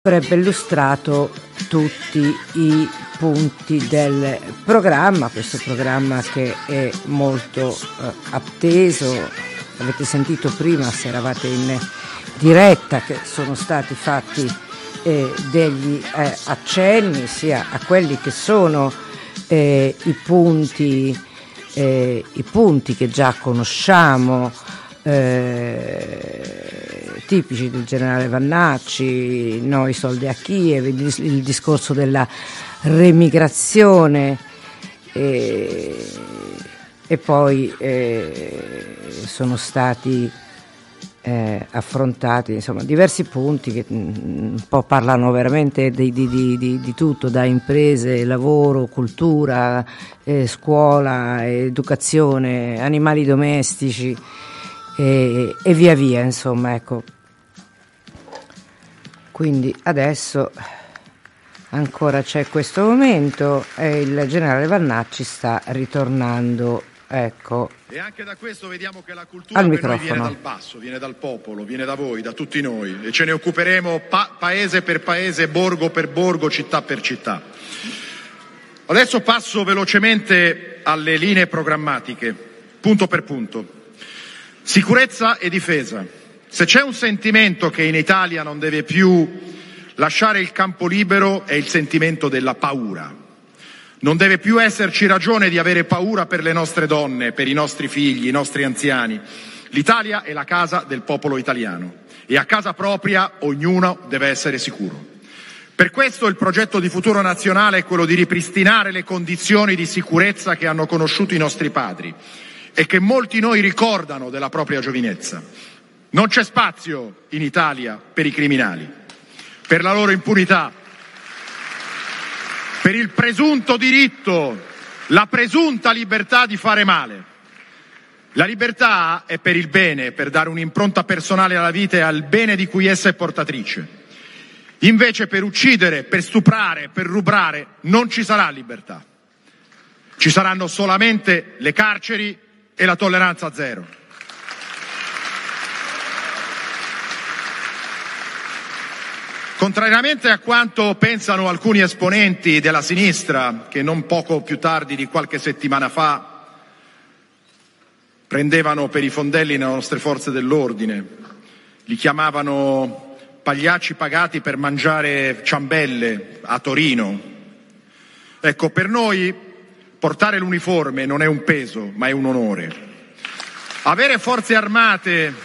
avrebbe illustrato tutti i punti del programma, questo programma che è molto atteso. Avete sentito prima, se eravate in diretta, che sono stati fatti degli accenni sia a quelli che sono i punti che già conosciamo, tipici del generale Vannacci, noi soldi a Kiev, il discorso della remigrazione e poi sono stati affrontati insomma diversi punti che un po' parlano veramente di tutto, da imprese, lavoro, cultura, scuola, educazione, animali domestici e via via, insomma, ecco. Quindi adesso ancora c'è questo momento e il generale Vannacci sta ritornando, ecco. E anche da questo vediamo che la cultura per noi viene dal basso, viene dal popolo, viene da voi, da tutti noi, e ce ne occuperemo paese per paese, borgo per borgo, città per città. Adesso passo velocemente alle linee programmatiche, punto per punto. Sicurezza e difesa. Se c'è un sentimento che in Italia non deve più lasciare il campo libero è il sentimento della paura. Non deve più esserci ragione di avere paura per le nostre donne, per i nostri figli, i nostri anziani. L'Italia è la casa del popolo italiano e a casa propria ognuno deve essere sicuro. Per questo il progetto di futuro nazionale è quello di ripristinare le condizioni di sicurezza che hanno conosciuto i nostri padri e che molti noi ricordano della propria giovinezza. Non c'è spazio in Italia per i criminali, per la loro impunità, per il presunto diritto, la presunta libertà di fare male. La libertà è per il bene, per dare un'impronta personale alla vita e al bene di cui essa è portatrice. Invece per uccidere, per stuprare, per rubare non ci sarà libertà. Ci saranno solamente le carceri e la tolleranza zero. Contrariamente a quanto pensano alcuni esponenti della sinistra, che non poco più tardi di qualche settimana fa prendevano per i fondelli le nostre forze dell'ordine, li chiamavano pagliacci pagati per mangiare ciambelle a Torino. Ecco, per noi portare l'uniforme non è un peso, ma è un onore. Avere forze armate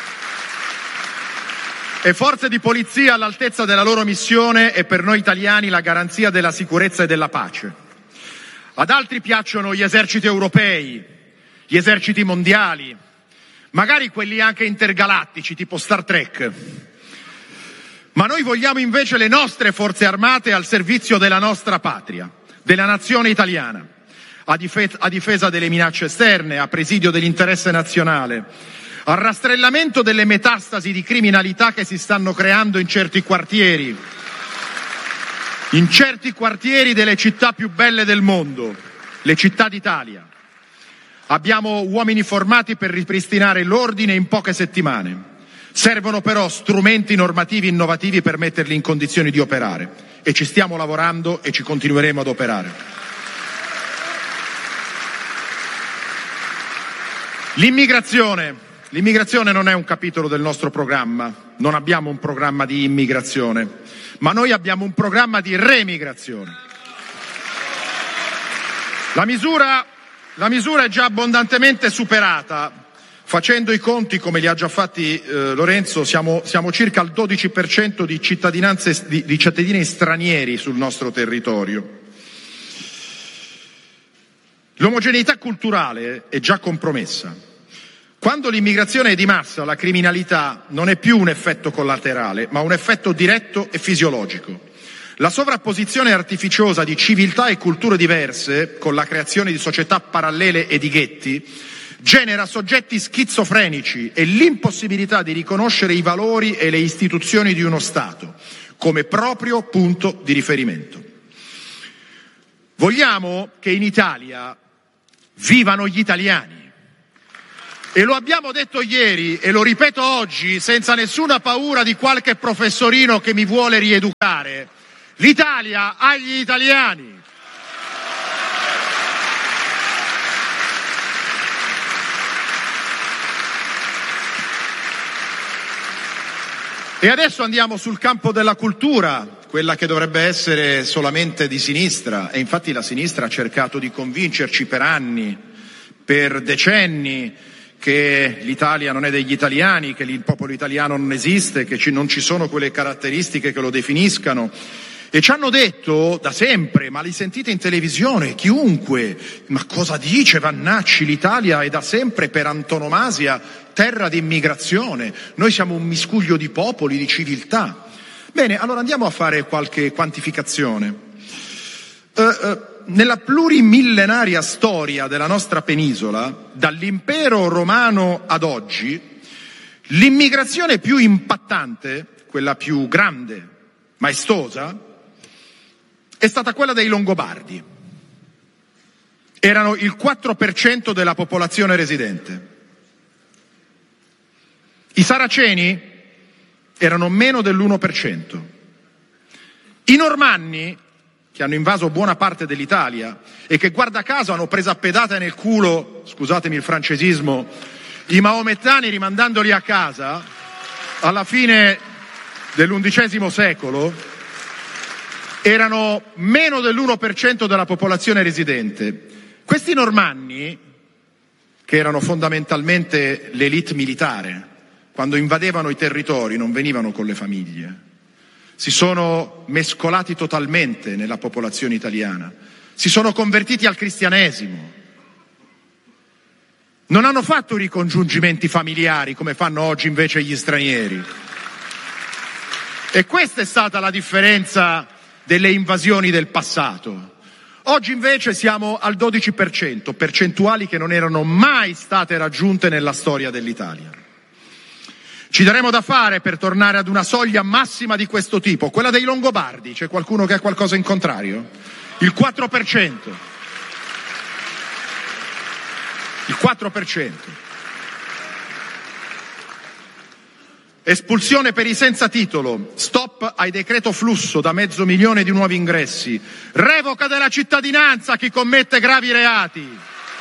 e forze di polizia all'altezza della loro missione è per noi italiani la garanzia della sicurezza e della pace. Ad altri piacciono gli eserciti europei, gli eserciti mondiali, magari quelli anche intergalattici, tipo Star Trek. Ma noi vogliamo invece le nostre forze armate al servizio della nostra patria, della nazione italiana, a difesa delle minacce esterne, a presidio dell'interesse nazionale, al rastrellamento delle metastasi di criminalità che si stanno creando in certi quartieri delle città più belle del mondo, le città d'Italia. Abbiamo uomini formati per ripristinare l'ordine in poche settimane. Servono però strumenti normativi innovativi per metterli in condizioni di operare e ci stiamo lavorando e ci continueremo ad operare. L'immigrazione non è un capitolo del nostro programma, non abbiamo un programma di immigrazione, ma noi abbiamo un programma di remigrazione. La misura è già abbondantemente superata. Facendo i conti, come li ha già fatti Lorenzo, siamo circa al 12% di cittadini stranieri sul nostro territorio. L'omogeneità culturale è già compromessa. Quando l'immigrazione è di massa, la criminalità non è più un effetto collaterale, ma un effetto diretto e fisiologico. La sovrapposizione artificiosa di civiltà e culture diverse, con la creazione di società parallele e di ghetti, genera soggetti schizofrenici e l'impossibilità di riconoscere i valori e le istituzioni di uno Stato come proprio punto di riferimento. Vogliamo che in Italia vivano gli italiani. E lo abbiamo detto ieri e lo ripeto oggi senza nessuna paura di qualche professorino che mi vuole rieducare. L'Italia agli italiani. E adesso andiamo sul campo della cultura, quella che dovrebbe essere solamente di sinistra, e infatti la sinistra ha cercato di convincerci per anni, per decenni, che l'Italia non è degli italiani, che il popolo italiano non esiste, che non ci sono quelle caratteristiche che lo definiscano. E ci hanno detto da sempre, ma li sentite in televisione, chiunque, ma cosa dice Vannacci? L'Italia è da sempre per antonomasia terra di immigrazione, noi siamo un miscuglio di popoli, di civiltà. Bene, allora andiamo a fare qualche quantificazione. Nella plurimillenaria storia della nostra penisola, dall'impero romano ad oggi, l'immigrazione più impattante, quella più grande, maestosa, è stata quella dei Longobardi. Erano il 4% della popolazione residente. I Saraceni erano meno dell'1%. I Normanni, che hanno invaso buona parte dell'Italia e che guarda caso hanno preso a pedate nel culo, scusatemi il francesismo, i maomettani rimandandoli a casa alla fine dell'undicesimo secolo, erano meno dell'1% della popolazione residente. Questi Normanni, che erano fondamentalmente l'élite militare, quando invadevano i territori non venivano con le famiglie, si sono mescolati totalmente nella popolazione italiana, si sono convertiti al cristianesimo, non hanno fatto ricongiungimenti familiari come fanno oggi invece gli stranieri. E questa è stata la differenza delle invasioni del passato. Oggi invece siamo al 12%, percentuali che non erano mai state raggiunte nella storia dell'Italia. Ci daremo da fare per tornare ad una soglia massima di questo tipo, quella dei Longobardi. C'è qualcuno che ha qualcosa in contrario? Il 4%. Il 4%. Espulsione per i senza titolo, stop ai decreto flusso da 500.000 di nuovi ingressi, revoca della cittadinanza a chi commette gravi reati.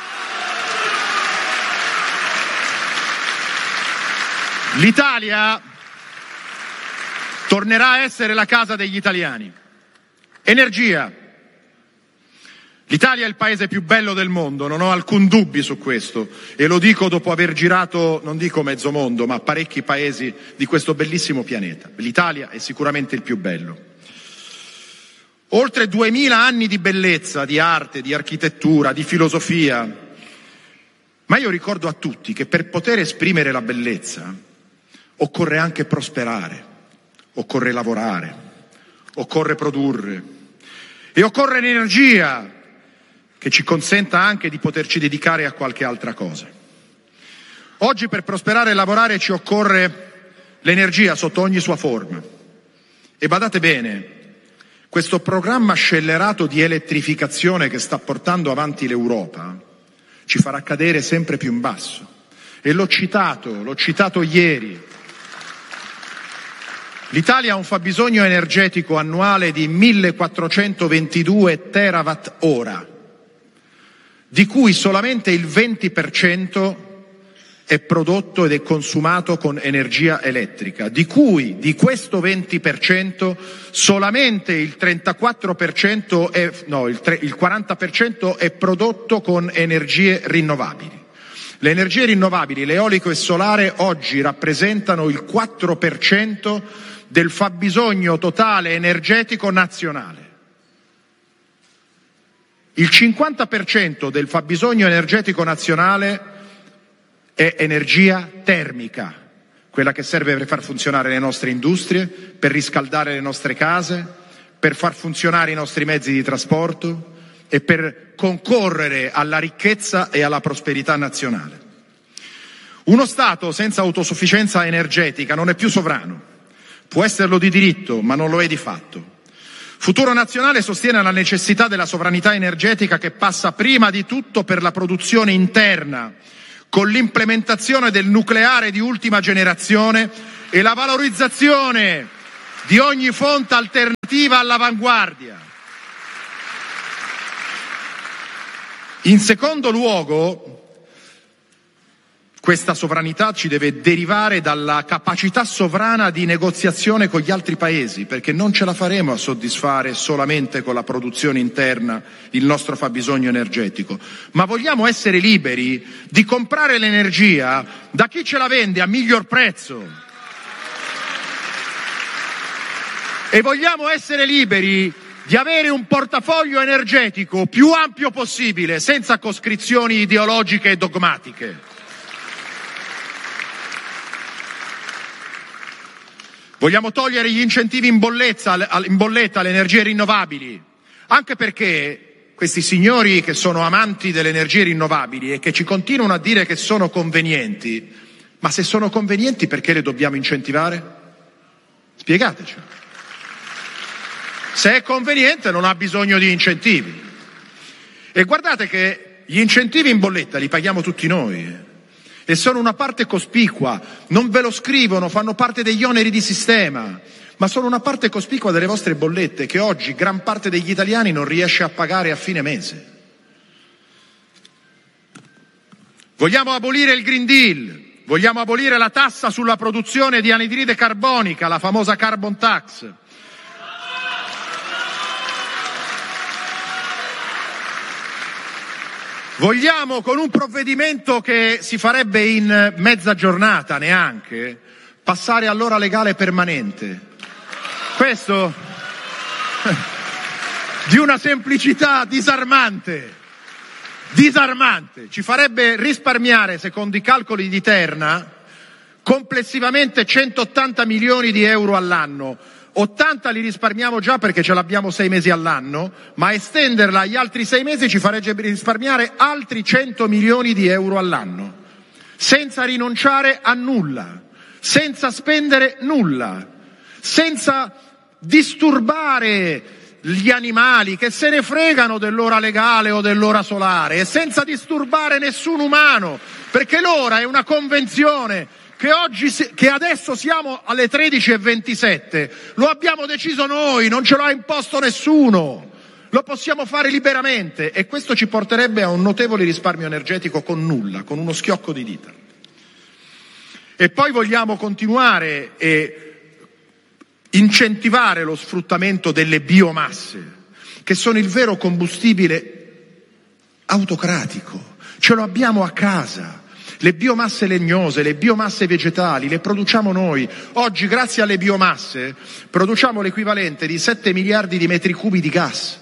L'Italia tornerà a essere la casa degli italiani. Energia. L'Italia è il paese più bello del mondo, non ho alcun dubbio su questo, e lo dico dopo aver girato, non dico mezzo mondo, ma parecchi paesi di questo bellissimo pianeta. L'Italia è sicuramente il più bello. Oltre 2000 anni di bellezza, di arte, di architettura, di filosofia. Ma io ricordo a tutti che per poter esprimere la bellezza occorre anche prosperare, occorre lavorare, occorre produrre e occorre l'energia che ci consenta anche di poterci dedicare a qualche altra cosa. Oggi per prosperare e lavorare ci occorre l'energia sotto ogni sua forma. E badate bene, questo programma scellerato di elettrificazione che sta portando avanti l'Europa ci farà cadere sempre più in basso. E l'ho citato ieri. L'Italia ha un fabbisogno energetico annuale di 1422 terawatt ora, di cui solamente il 20% è prodotto ed è consumato con energia elettrica, di cui di questo 20% solamente il 34% il 40% è prodotto con energie rinnovabili. Le energie rinnovabili, l'eolico e solare, oggi rappresentano il 4% del fabbisogno totale energetico nazionale. Il 50% del fabbisogno energetico nazionale è energia termica, quella che serve per far funzionare le nostre industrie, per riscaldare le nostre case, per far funzionare i nostri mezzi di trasporto e per concorrere alla ricchezza e alla prosperità nazionale. Uno Stato senza autosufficienza energetica non è più sovrano. Può esserlo di diritto, ma non lo è di fatto. Futuro Nazionale sostiene la necessità della sovranità energetica che passa prima di tutto per la produzione interna, con l'implementazione del nucleare di ultima generazione e la valorizzazione di ogni fonte alternativa all'avanguardia. In secondo luogo, questa sovranità ci deve derivare dalla capacità sovrana di negoziazione con gli altri paesi, perché non ce la faremo a soddisfare solamente con la produzione interna il nostro fabbisogno energetico, ma vogliamo essere liberi di comprare l'energia da chi ce la vende a miglior prezzo. E vogliamo essere liberi di avere un portafoglio energetico più ampio possibile, senza coscrizioni ideologiche e dogmatiche. Vogliamo togliere gli incentivi in bolletta alle energie rinnovabili, anche perché questi signori che sono amanti delle energie rinnovabili e che ci continuano a dire che sono convenienti, ma se sono convenienti perché le dobbiamo incentivare? Spiegateci. Se è conveniente non ha bisogno di incentivi. E guardate che gli incentivi in bolletta li paghiamo tutti noi. E sono una parte cospicua, non ve lo scrivono, fanno parte degli oneri di sistema, ma sono una parte cospicua delle vostre bollette che oggi gran parte degli italiani non riesce a pagare a fine mese. Vogliamo abolire il Green Deal, vogliamo abolire la tassa sulla produzione di anidride carbonica, la famosa carbon tax. Vogliamo, con un provvedimento che si farebbe in mezza giornata neanche, passare all'ora legale permanente. Questo di una semplicità disarmante, ci farebbe risparmiare, secondo i calcoli di Terna, complessivamente 180 milioni di euro all'anno. 80 li risparmiamo già perché ce l'abbiamo 6 mesi all'anno, ma estenderla agli altri 6 mesi ci farebbe risparmiare altri 100 milioni di euro all'anno, senza rinunciare a nulla, senza spendere nulla, senza disturbare gli animali che se ne fregano dell'ora legale o dell'ora solare, e senza disturbare nessun umano, perché l'ora è una convenzione che adesso siamo alle 13:27, lo abbiamo deciso noi, non ce l'ha imposto nessuno, lo possiamo fare liberamente, e questo ci porterebbe a un notevole risparmio energetico con nulla, con uno schiocco di dita. E poi vogliamo continuare e incentivare lo sfruttamento delle biomasse, che sono il vero combustibile autocratico, ce lo abbiamo a casa. Le biomasse legnose, le biomasse vegetali, le produciamo noi. Oggi, grazie alle biomasse, produciamo l'equivalente di 7 miliardi di metri cubi di gas.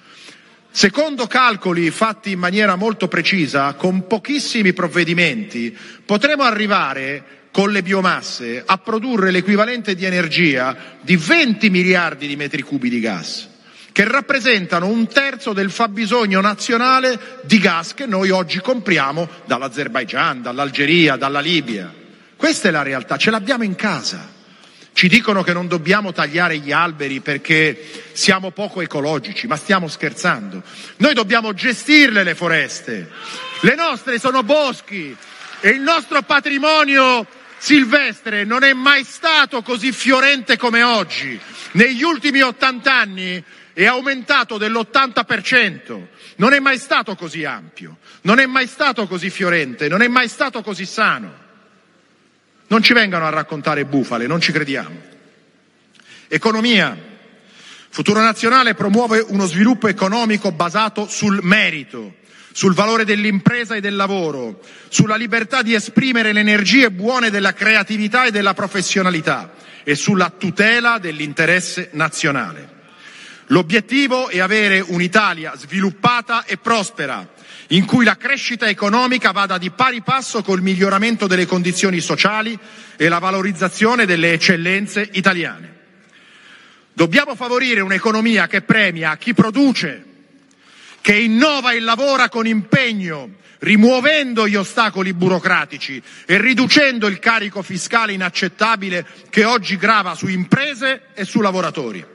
Secondo calcoli fatti in maniera molto precisa, con pochissimi provvedimenti, potremo arrivare con le biomasse a produrre l'equivalente di energia di 20 miliardi di metri cubi di gas, che rappresentano 1/3 del fabbisogno nazionale di gas che noi oggi compriamo dall'Azerbaigian, dall'Algeria, dalla Libia. Questa è la realtà, ce l'abbiamo in casa. Ci dicono che non dobbiamo tagliare gli alberi perché siamo poco ecologici, ma stiamo scherzando. Noi dobbiamo gestirle le foreste, le nostre sono boschi, e il nostro patrimonio silvestre non è mai stato così fiorente come oggi. Negli ultimi 80 anni è aumentato dell'80%, non è mai stato così ampio, non è mai stato così fiorente, non è mai stato così sano. Non ci vengano a raccontare bufale, non ci crediamo. Economia. Futuro Nazionale promuove uno sviluppo economico basato sul merito, sul valore dell'impresa e del lavoro, sulla libertà di esprimere le energie buone della creatività e della professionalità e sulla tutela dell'interesse nazionale. L'obiettivo è avere un'Italia sviluppata e prospera, in cui la crescita economica vada di pari passo col miglioramento delle condizioni sociali e la valorizzazione delle eccellenze italiane. Dobbiamo favorire un'economia che premia chi produce, che innova e lavora con impegno, rimuovendo gli ostacoli burocratici e riducendo il carico fiscale inaccettabile che oggi grava su imprese e su lavoratori.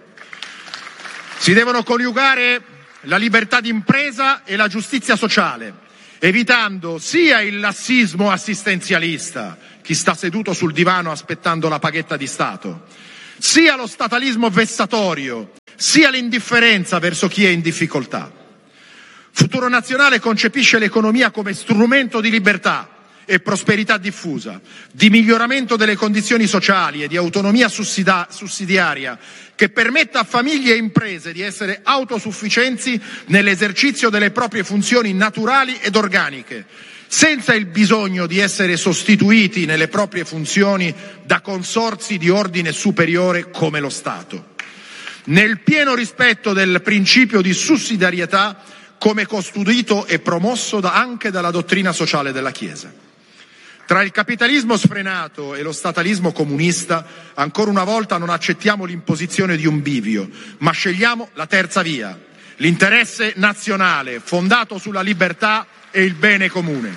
Si devono coniugare la libertà di impresa e la giustizia sociale, evitando sia il lassismo assistenzialista, chi sta seduto sul divano aspettando la paghetta di Stato, sia lo statalismo vessatorio, sia l'indifferenza verso chi è in difficoltà. Futuro Nazionale concepisce l'economia come strumento di libertà e prosperità diffusa, di miglioramento delle condizioni sociali e di autonomia sussidiaria che permetta a famiglie e imprese di essere autosufficienti nell'esercizio delle proprie funzioni naturali ed organiche, senza il bisogno di essere sostituiti nelle proprie funzioni da consorzi di ordine superiore come lo Stato, nel pieno rispetto del principio di sussidiarietà come custodito e promosso anche dalla dottrina sociale della Chiesa. Tra il capitalismo sfrenato e lo statalismo comunista, ancora una volta non accettiamo l'imposizione di un bivio, ma scegliamo la terza via, l'interesse nazionale fondato sulla libertà e il bene comune.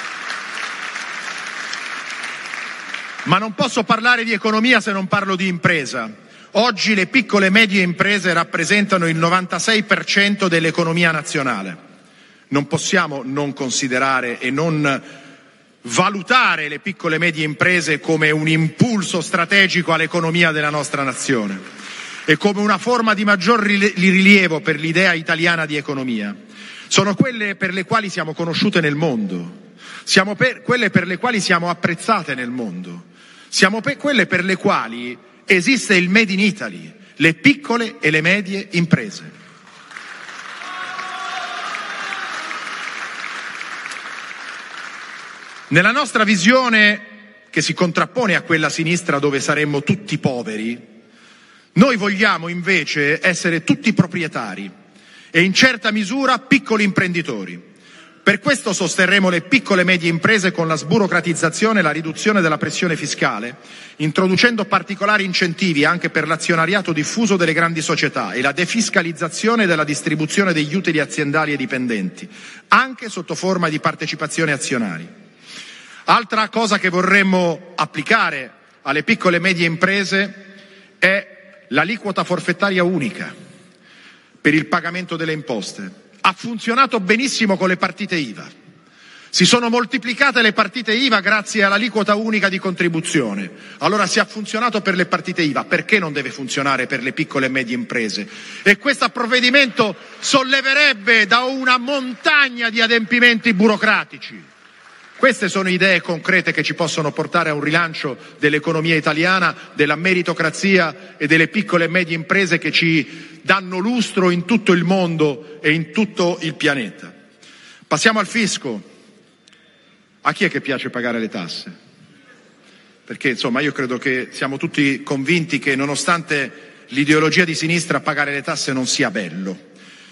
Ma non posso parlare di economia se non parlo di impresa. Oggi le piccole e medie imprese rappresentano il 96% dell'economia nazionale. Non possiamo non considerare e non valutare le piccole e medie imprese come un impulso strategico all'economia della nostra nazione e come una forma di maggior rilievo per l'idea italiana di economia. Sono quelle per le quali siamo conosciute nel mondo, quelle per le quali siamo apprezzate nel mondo, quelle per le quali esiste il Made in Italy, le piccole e le medie imprese. Nella nostra visione, che si contrappone a quella sinistra dove saremmo tutti poveri, noi vogliamo invece essere tutti proprietari e in certa misura piccoli imprenditori. Per questo sosterremo le piccole e medie imprese con la sburocratizzazione e la riduzione della pressione fiscale, introducendo particolari incentivi anche per l'azionariato diffuso delle grandi società e la defiscalizzazione della distribuzione degli utili aziendali e dipendenti, anche sotto forma di partecipazione azionaria. Altra cosa che vorremmo applicare alle piccole e medie imprese è l'aliquota forfettaria unica per il pagamento delle imposte. Ha funzionato benissimo con le partite IVA. Si sono moltiplicate le partite IVA grazie all'aliquota unica di contribuzione. Allora, se ha funzionato per le partite IVA, perché non deve funzionare per le piccole e medie imprese? E questo provvedimento solleverebbe da una montagna di adempimenti burocratici. Queste sono idee concrete che ci possono portare a un rilancio dell'economia italiana, della meritocrazia e delle piccole e medie imprese che ci danno lustro in tutto il mondo e in tutto il pianeta. Passiamo al fisco. A chi è che piace pagare le tasse? Perché insomma io credo che siamo tutti convinti che nonostante l'ideologia di sinistra pagare le tasse non sia bello.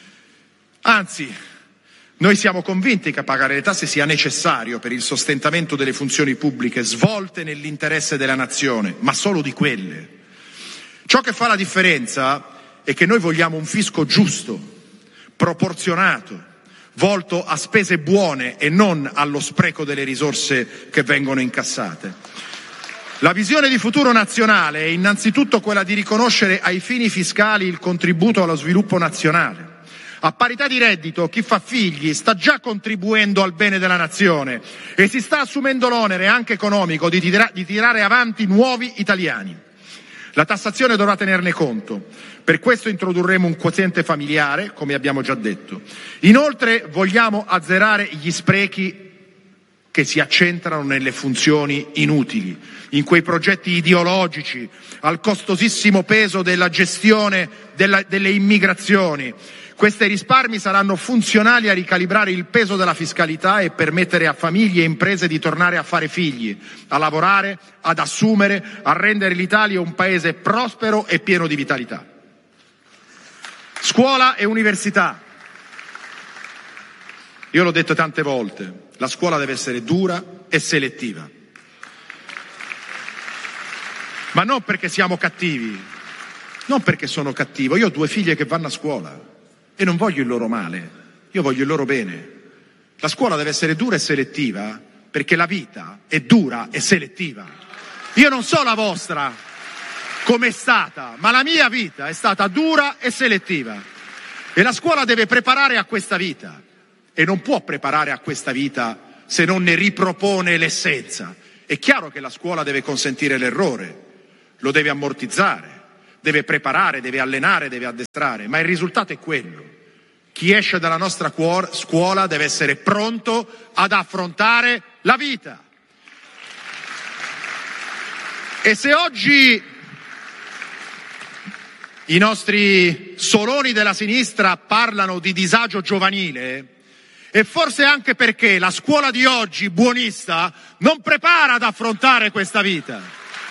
Anzi, noi siamo convinti che pagare le tasse sia necessario per il sostentamento delle funzioni pubbliche svolte nell'interesse della nazione, ma solo di quelle. Ciò che fa la differenza è che noi vogliamo un fisco giusto, proporzionato, volto a spese buone e non allo spreco delle risorse che vengono incassate. La visione di Futuro Nazionale è innanzitutto quella di riconoscere ai fini fiscali il contributo allo sviluppo nazionale. A parità di reddito, chi fa figli sta già contribuendo al bene della nazione e si sta assumendo l'onere anche economico di tirare avanti nuovi italiani. La tassazione dovrà tenerne conto. Per questo introdurremo un quoziente familiare, come abbiamo già detto. Inoltre vogliamo azzerare gli sprechi che si accentrano nelle funzioni inutili, in quei progetti ideologici, al costosissimo peso della gestione delle immigrazioni. Questi risparmi saranno funzionali a ricalibrare il peso della fiscalità e permettere a famiglie e imprese di tornare a fare figli, a lavorare, ad assumere, a rendere l'Italia un paese prospero e pieno di vitalità. Scuola e università. Io l'ho detto tante volte, la scuola deve essere dura e selettiva. Ma non perché siamo cattivi, non perché sono cattivo. Io ho 2 figlie che vanno a scuola. E non voglio il loro male, io voglio il loro bene. La scuola deve essere dura e selettiva perché la vita è dura e selettiva. Io non so la vostra com'è stata, ma la mia vita è stata dura e selettiva. E la scuola deve preparare a questa vita e non può preparare a questa vita se non ne ripropone l'essenza. È chiaro che la scuola deve consentire l'errore, lo deve ammortizzare, deve preparare, deve allenare, deve addestrare, ma il risultato è quello. Chi esce dalla nostra scuola deve essere pronto ad affrontare la vita. E se oggi i nostri soloni della sinistra parlano di disagio giovanile, è forse anche perché la scuola di oggi, buonista, non prepara ad affrontare questa vita.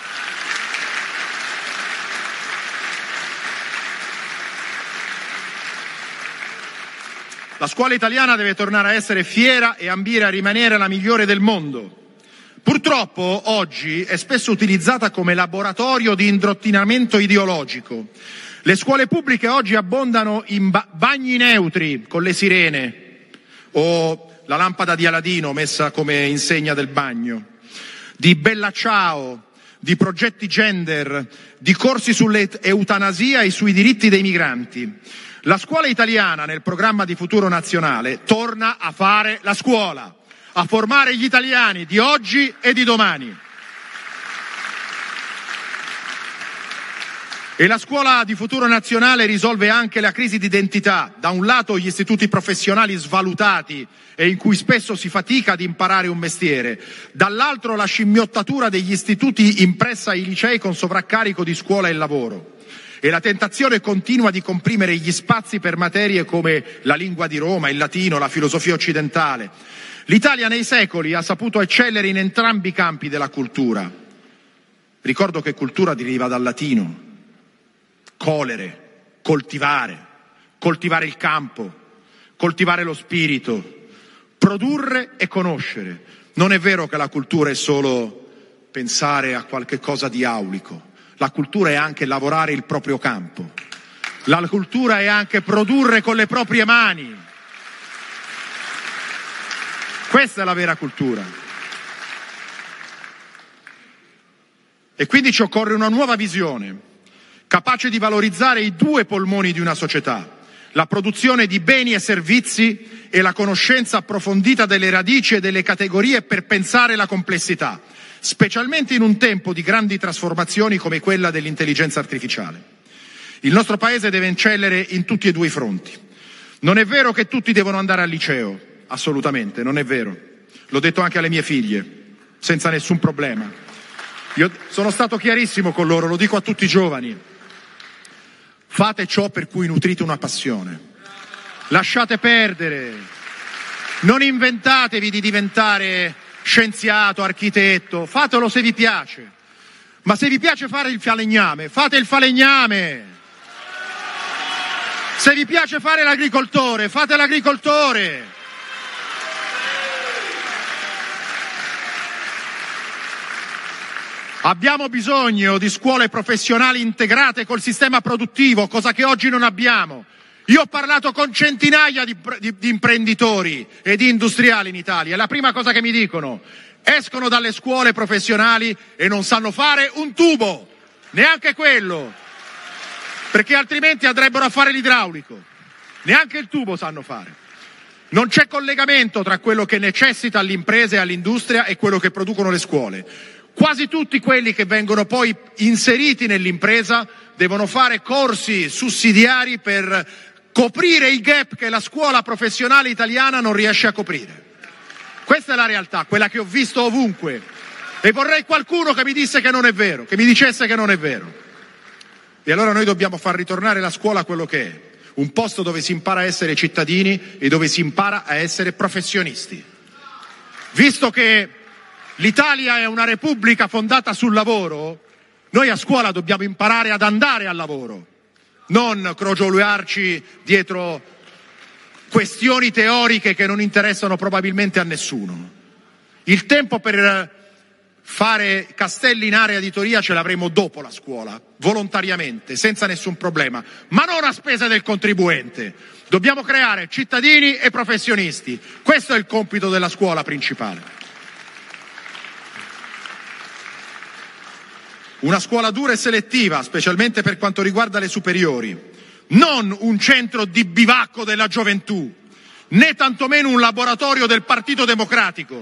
La scuola italiana deve tornare a essere fiera e ambire a rimanere la migliore del mondo. Purtroppo oggi è spesso utilizzata come laboratorio di indottrinamento ideologico. Le scuole pubbliche oggi abbondano in bagni neutri con le sirene o la lampada di Aladino messa come insegna del bagno, di Bella Ciao, di progetti gender, di corsi sull'eutanasia e sui diritti dei migranti. La scuola italiana nel programma di Futuro Nazionale torna a fare la scuola, a formare gli italiani di oggi e di domani. E la scuola di Futuro Nazionale risolve anche la crisi di identità. Da un lato gli istituti professionali svalutati e in cui spesso si fatica ad imparare un mestiere, dall'altro la scimmiottatura degli istituti impressa ai licei con sovraccarico di scuola e lavoro. E la tentazione continua di comprimere gli spazi per materie come la lingua di Roma, il latino, la filosofia occidentale. L'Italia nei secoli ha saputo eccellere in entrambi i campi della cultura. Ricordo che cultura deriva dal latino. Colere, coltivare il campo, coltivare lo spirito, produrre e conoscere. Non è vero che la cultura è solo pensare a qualche cosa di aulico. La cultura è anche lavorare il proprio campo. La cultura è anche produrre con le proprie mani. Questa è la vera cultura. E quindi ci occorre una nuova visione, capace di valorizzare i due polmoni di una società, la produzione di beni e servizi e la conoscenza approfondita delle radici e delle categorie per pensare la complessità, specialmente in un tempo di grandi trasformazioni come quella dell'intelligenza artificiale. Il nostro Paese deve eccellere in tutti e due i fronti. Non è vero che tutti devono andare al liceo, assolutamente, non è vero. L'ho detto anche alle mie figlie, senza nessun problema. Io sono stato chiarissimo con loro, lo dico a tutti i giovani. Fate ciò per cui nutrite una passione. Lasciate perdere. Non inventatevi di diventare scienziato, architetto. Fatelo se vi piace. Ma se vi piace fare il falegname, fate il falegname. Se vi piace fare l'agricoltore, fate l'agricoltore. Abbiamo bisogno di scuole professionali integrate col sistema produttivo, cosa che oggi non abbiamo. Io ho parlato con centinaia di imprenditori e di industriali in Italia e la prima cosa che mi dicono: escono dalle scuole professionali e non sanno fare un tubo, neanche quello, perché altrimenti andrebbero a fare l'idraulico. Neanche il tubo sanno fare. Non c'è collegamento tra quello che necessita l'impresa e all'industria e quello che producono le scuole. Quasi tutti quelli che vengono poi inseriti nell'impresa devono fare corsi sussidiari per coprire il gap che la scuola professionale italiana non riesce a coprire. Questa è la realtà, quella che ho visto ovunque. E vorrei qualcuno che mi disse che non è vero, che mi dicesse che non è vero. E allora noi dobbiamo far ritornare la scuola a quello che è, un posto dove si impara a essere cittadini e dove si impara a essere professionisti. Visto che l'Italia è una repubblica fondata sul lavoro, noi a scuola dobbiamo imparare ad andare al lavoro, non crogioliarci dietro questioni teoriche che non interessano probabilmente a nessuno. Il tempo per fare castelli in area di teoria ce l'avremo dopo la scuola, volontariamente, senza nessun problema, ma non a spese del contribuente. Dobbiamo creare cittadini e professionisti. Questo è il compito della scuola principale. Una scuola dura e selettiva, specialmente per quanto riguarda le superiori. Non un centro di bivacco della gioventù. né tantomeno un laboratorio del Partito Democratico.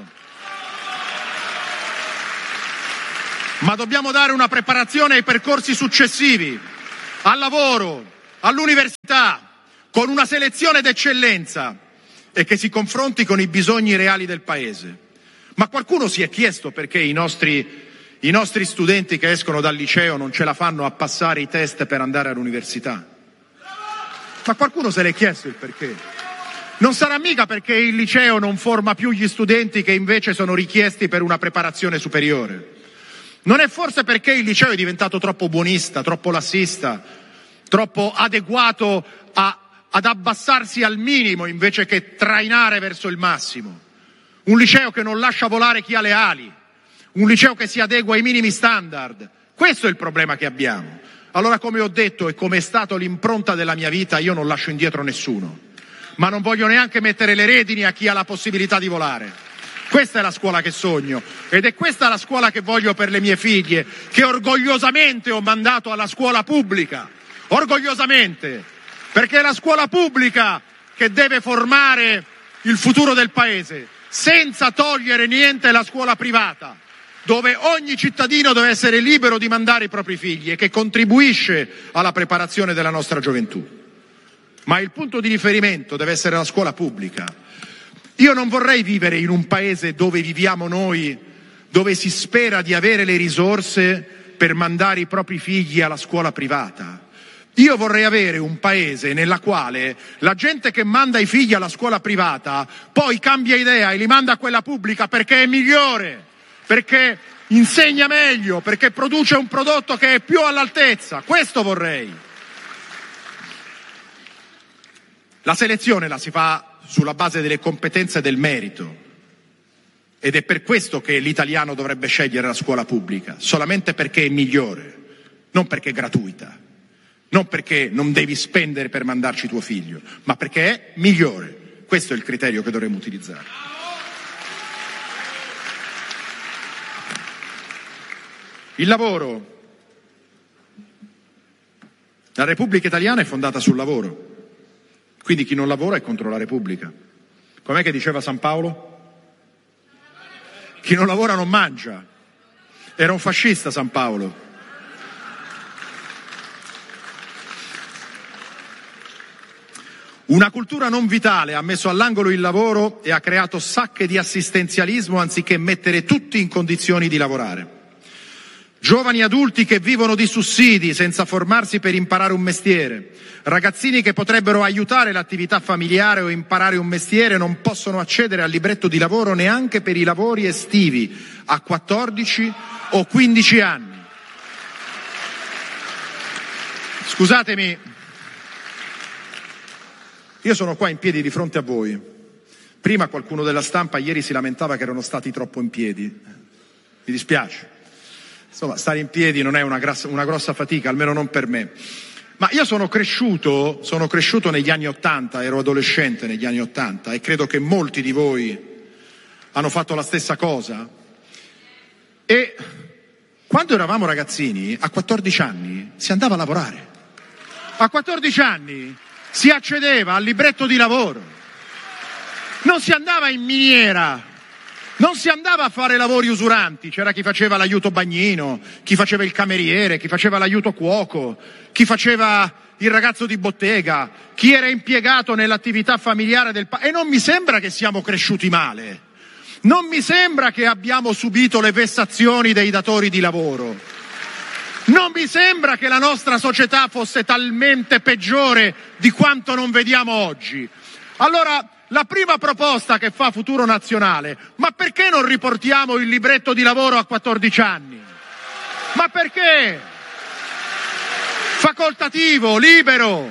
Ma dobbiamo dare una preparazione ai percorsi successivi, al lavoro, all'università, con una selezione d'eccellenza e che si confronti con i bisogni reali del Paese. Ma qualcuno si è chiesto perché i nostri studenti che escono dal liceo non ce la fanno a passare i test per andare all'università? Ma qualcuno se l'è chiesto il perché? Non sarà mica perché il liceo non forma più gli studenti che invece sono richiesti per una preparazione superiore. Non è forse perché il liceo è diventato troppo buonista, troppo lassista, troppo adeguato ad abbassarsi al minimo invece che trainare verso il massimo? Un liceo che non lascia volare chi ha le ali, un liceo che si adegua ai minimi standard. Questo è il problema che abbiamo. Allora, come ho detto e come è stato l'impronta della mia vita, io non lascio indietro nessuno, ma non voglio neanche mettere le redini a chi ha la possibilità di volare. Questa è la scuola che sogno ed è questa la scuola che voglio per le mie figlie, che orgogliosamente ho mandato alla scuola pubblica, orgogliosamente, perché è la scuola pubblica che deve formare il futuro del Paese, senza togliere niente alla scuola privata, dove ogni cittadino deve essere libero di mandare i propri figli e che contribuisce alla preparazione della nostra gioventù. Ma il punto di riferimento deve essere la scuola pubblica. Io non vorrei vivere in un paese dove viviamo noi, dove si spera di avere le risorse per mandare i propri figli alla scuola privata. Io vorrei avere un paese nella quale la gente che manda i figli alla scuola privata poi cambia idea e li manda a quella pubblica perché è migliore, perché insegna meglio, perché produce un prodotto che è più all'altezza. Questo vorrei. La selezione la si fa sulla base delle competenze e del merito ed è per questo che l'italiano dovrebbe scegliere la scuola pubblica, solamente perché è migliore, non perché è gratuita, non perché non devi spendere per mandarci tuo figlio, ma perché è migliore. Questo è il criterio che dovremmo utilizzare. Il lavoro. La Repubblica Italiana è fondata sul lavoro. Quindi chi non lavora è contro la Repubblica. Com'è che diceva San Paolo? Chi non lavora non mangia. Era un fascista San Paolo. Una cultura non vitale ha messo all'angolo il lavoro e ha creato sacche di assistenzialismo anziché mettere tutti in condizioni di lavorare. Giovani adulti che vivono di sussidi senza formarsi per imparare un mestiere. Ragazzini che potrebbero aiutare l'attività familiare o imparare un mestiere non possono accedere al libretto di lavoro neanche per i lavori estivi a 14 o 15 anni. Scusatemi, io sono qua in piedi di fronte a voi. Prima qualcuno della stampa ieri si lamentava che erano stati troppo in piedi. Mi dispiace. Insomma, stare in piedi non è una grossa fatica, almeno non per me. Ma io sono cresciuto negli anni '80, ero adolescente negli anni '80 e credo che molti di voi hanno fatto la stessa cosa. E quando eravamo ragazzini, a 14 anni, si andava a lavorare. A 14 anni si accedeva al libretto di lavoro. Non si andava in miniera. Non si andava a fare lavori usuranti, c'era chi faceva l'aiuto bagnino, chi faceva il cameriere, chi faceva l'aiuto cuoco, chi faceva il ragazzo di bottega, chi era impiegato nell'attività familiare del paese. E non mi sembra che siamo cresciuti male, non mi sembra che abbiamo subito le vessazioni dei datori di lavoro, non mi sembra che la nostra società fosse talmente peggiore di quanto non vediamo oggi. Allora, la prima proposta che fa Futuro Nazionale, ma perché non riportiamo il libretto di lavoro a 14 anni? Ma perché? Facoltativo, libero,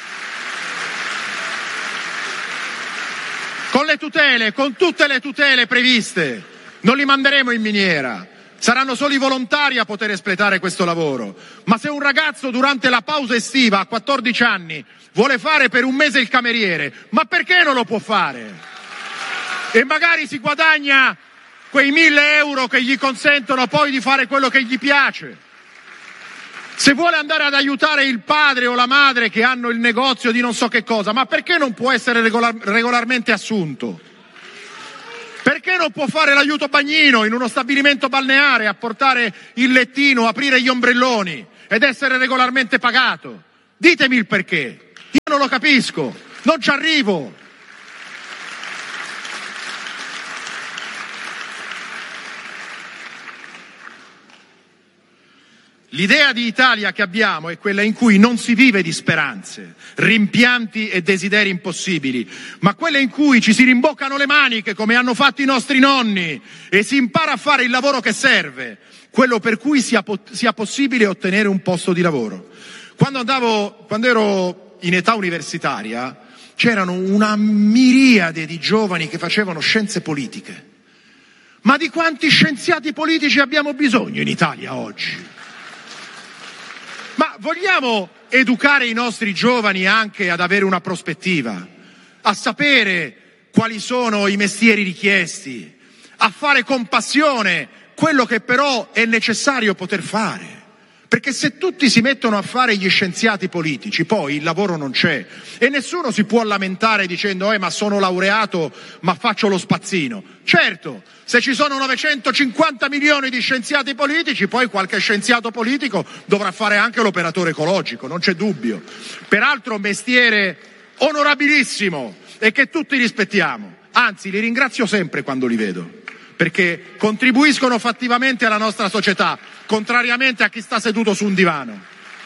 con le tutele, con tutte le tutele previste. Non li manderemo in miniera, saranno solo i volontari a poter espletare questo lavoro. Ma se un ragazzo durante la pausa estiva a 14 anni vuole fare per un mese il cameriere, ma perché non lo può fare? E magari si guadagna quei 1.000 euro che gli consentono poi di fare quello che gli piace. Se vuole andare ad aiutare il padre o la madre che hanno il negozio di non so che cosa, ma perché non può essere regolarmente assunto? Perché non può fare l'aiuto bagnino in uno stabilimento balneare, a portare il lettino, aprire gli ombrelloni ed essere regolarmente pagato? Ditemi il perché. Io non lo capisco, non ci arrivo. L'idea di Italia che abbiamo è quella in cui non si vive di speranze, rimpianti e desideri impossibili, ma quella in cui ci si rimboccano le maniche come hanno fatto i nostri nonni e si impara a fare il lavoro che serve, quello per cui sia possibile ottenere un posto di lavoro. Quando ero in età universitaria c'erano una miriade di giovani che facevano scienze politiche. Ma di quanti scienziati politici abbiamo bisogno in Italia oggi? Ma vogliamo educare i nostri giovani anche ad avere una prospettiva, a sapere quali sono i mestieri richiesti, a fare con passione quello che però è necessario poter fare? Perché se tutti si mettono a fare gli scienziati politici, poi il lavoro non c'è e nessuno si può lamentare dicendo ma sono laureato ma faccio lo spazzino. Certo, se ci sono 950 milioni di scienziati politici, poi qualche scienziato politico dovrà fare anche l'operatore ecologico, non c'è dubbio. Peraltro mestiere onorabilissimo e che tutti rispettiamo. Anzi, li ringrazio sempre quando li vedo, perché contribuiscono fattivamente alla nostra società, contrariamente a chi sta seduto su un divano.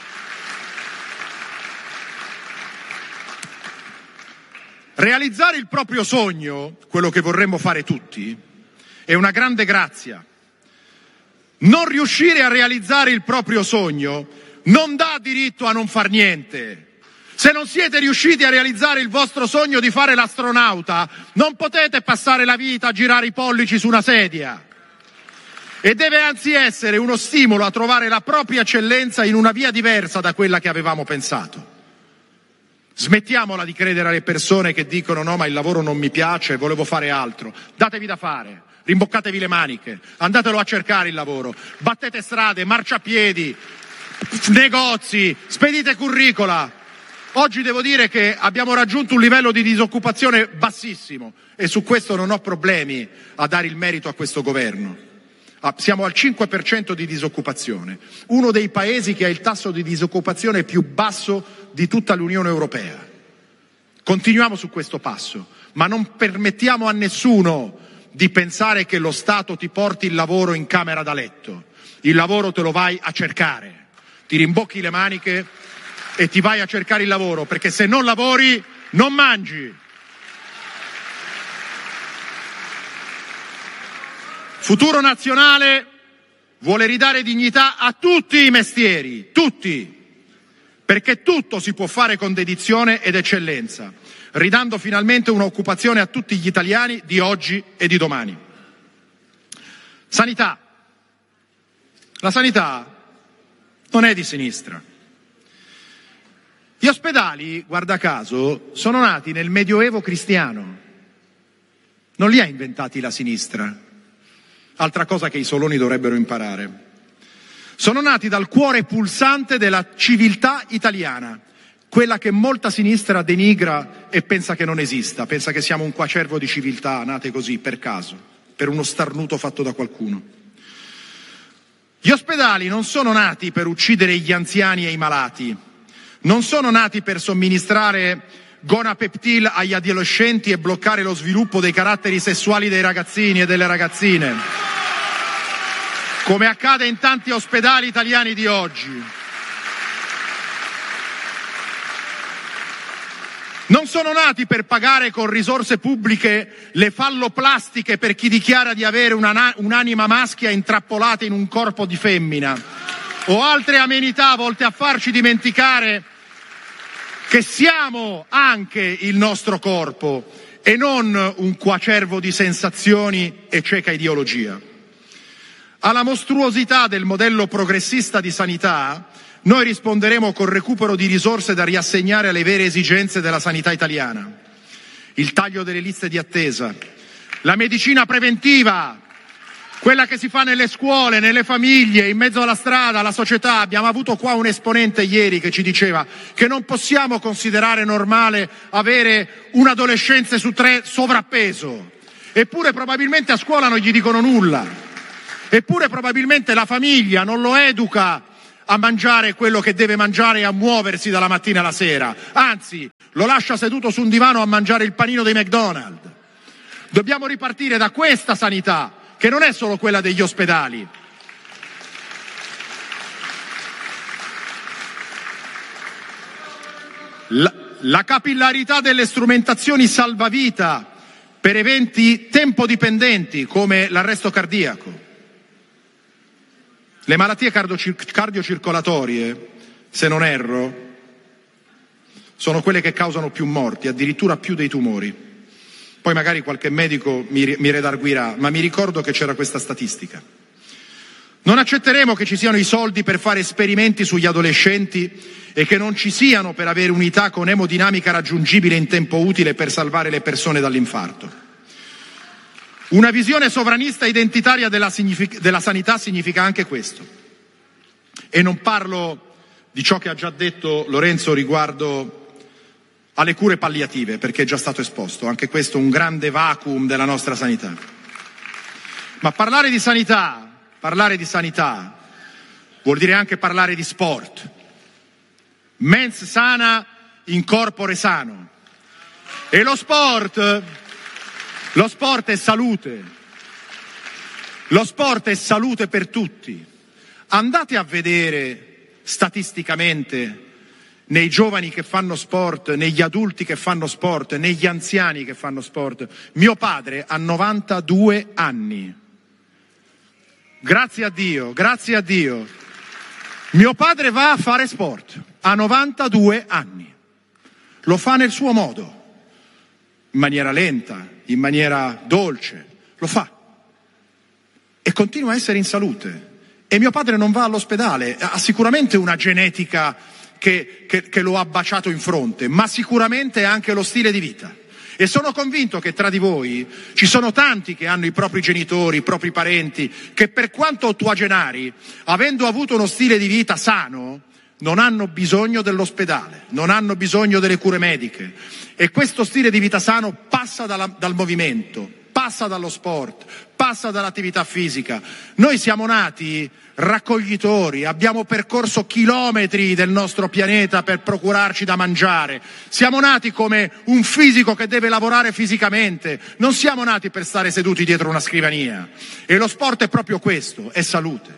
Realizzare il proprio sogno, quello che vorremmo fare tutti, è una grande grazia. Non riuscire a realizzare il proprio sogno non dà diritto a non far niente. Se non siete riusciti a realizzare il vostro sogno di fare l'astronauta, non potete passare la vita a girare i pollici su una sedia. E deve anzi essere uno stimolo a trovare la propria eccellenza in una via diversa da quella che avevamo pensato. Smettiamola di credere alle persone che dicono no, ma il lavoro non mi piace, volevo fare altro. Datevi da fare, rimboccatevi le maniche, andatelo a cercare il lavoro, battete strade, marciapiedi, negozi, spedite curricula. Oggi devo dire che abbiamo raggiunto un livello di disoccupazione bassissimo e su questo non ho problemi a dare il merito a questo governo. Siamo al 5% di disoccupazione, uno dei paesi che ha il tasso di disoccupazione più basso di tutta l'Unione Europea. Continuiamo su questo passo, ma non permettiamo a nessuno di pensare che lo Stato ti porti il lavoro in camera da letto. Il lavoro te lo vai a cercare, ti rimbocchi le maniche e ti vai a cercare il lavoro, perché se non lavori non mangi. Futuro Nazionale vuole ridare dignità a tutti i mestieri, tutti, perché tutto si può fare con dedizione ed eccellenza, ridando finalmente un'occupazione a tutti gli italiani di oggi e di domani. Sanità. La sanità non è di sinistra. Gli ospedali, guarda caso, sono nati nel Medioevo cristiano. Non li ha inventati la sinistra. Altra cosa che i soloni dovrebbero imparare. Sono nati dal cuore pulsante della civiltà italiana, quella che molta sinistra denigra e pensa che non esista, pensa che siamo un coacervo di civiltà nate così per caso, per uno starnuto fatto da qualcuno. Gli ospedali non sono nati per uccidere gli anziani e i malati, non sono nati per somministrare gonapeptil agli adolescenti e bloccare lo sviluppo dei caratteri sessuali dei ragazzini e delle ragazzine, come accade in tanti ospedali italiani di oggi. Non sono nati per pagare con risorse pubbliche le falloplastiche per chi dichiara di avere un'anima maschia intrappolata in un corpo di femmina, o altre amenità volte a farci dimenticare che siamo anche il nostro corpo e non un coacervo di sensazioni e cieca ideologia. Alla mostruosità del modello progressista di sanità noi risponderemo col recupero di risorse da riassegnare alle vere esigenze della sanità italiana. Il taglio delle liste di attesa, la medicina preventiva, quella che si fa nelle scuole, nelle famiglie, in mezzo alla strada, alla società. Abbiamo avuto qua un esponente ieri che ci diceva che non possiamo considerare normale avere un'adolescenza su 3 sovrappeso, eppure probabilmente a scuola non gli dicono nulla, eppure probabilmente la famiglia non lo educa a mangiare quello che deve mangiare e a muoversi dalla mattina alla sera, anzi lo lascia seduto su un divano a mangiare il panino dei McDonald's. Dobbiamo ripartire da questa sanità, che non è solo quella degli ospedali. La capillarità delle strumentazioni salvavita per eventi tempodipendenti come l'arresto cardiaco. Le malattie cardiocircolatorie, se non erro, sono quelle che causano più morti, addirittura più dei tumori. Poi magari qualche medico mi redarguirà, ma mi ricordo che c'era questa statistica. Non accetteremo che ci siano i soldi per fare esperimenti sugli adolescenti e che non ci siano per avere unità con emodinamica raggiungibile in tempo utile per salvare le persone dall'infarto. Una visione sovranista identitaria della sanità significa anche questo. E non parlo di ciò che ha già detto Lorenzo riguardo alle cure palliative, perché è già stato esposto, anche questo un grande vacuum della nostra sanità. Ma parlare di sanità vuol dire anche parlare di sport. Mens sana in corpore sano. E lo sport è salute. Lo sport è salute per tutti. Andate a vedere statisticamente nei giovani che fanno sport, negli adulti che fanno sport, negli anziani che fanno sport. Mio padre ha 92 anni. Grazie a Dio. Mio padre va a fare sport, ha 92 anni. Lo fa nel suo modo, in maniera lenta, in maniera dolce, lo fa. E continua a essere in salute. E mio padre non va all'ospedale, ha sicuramente una genetica che lo ha baciato in fronte, ma sicuramente anche lo stile di vita. E sono convinto che tra di voi ci sono tanti che hanno i propri genitori, i propri parenti, che per quanto ottuagenari, avendo avuto uno stile di vita sano, non hanno bisogno dell'ospedale, non hanno bisogno delle cure mediche. E questo stile di vita sano passa dal movimento, passa dallo sport, passa dall'attività fisica. Noi siamo nati raccoglitori, abbiamo percorso chilometri del nostro pianeta per procurarci da mangiare. Siamo nati come un fisico che deve lavorare fisicamente, non siamo nati per stare seduti dietro una scrivania. E lo sport è proprio questo, è salute.